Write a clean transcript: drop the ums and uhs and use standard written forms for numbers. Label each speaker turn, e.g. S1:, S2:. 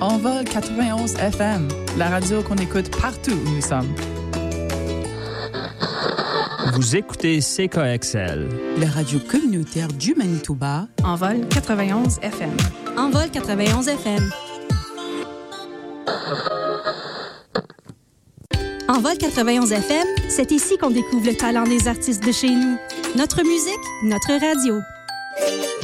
S1: Envol 91 FM, la radio qu'on écoute partout où nous sommes.
S2: Vous écoutez CKXL,
S3: la radio communautaire du Manitoba.
S4: Envol 91 FM.
S5: Envol 91 FM. Envol 91 FM, c'est ici qu'on découvre le talent des artistes de chez nous. Notre musique, notre radio.